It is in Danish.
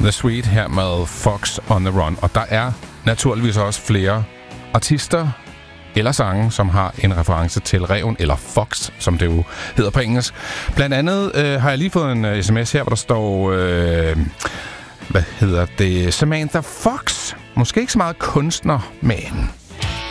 The Sweet her med Fox on the Run. Og der er naturligvis også flere artister eller sange, som har en reference til ræven, eller fox, som det jo hedder på engelsk. Blandt andet har jeg lige fået en sms her, hvor der står, Samantha Fox. Måske ikke så meget kunstner, men